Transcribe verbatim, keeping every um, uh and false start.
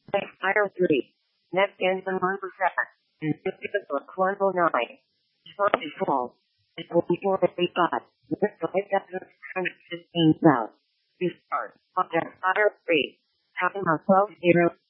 Fire three. Next engine one percent. And Pacific one oh nine. Start control. It will be four fifty-five. With five thousand six hundred fifteen south. Restart. Object fire three. Time of twelve zero.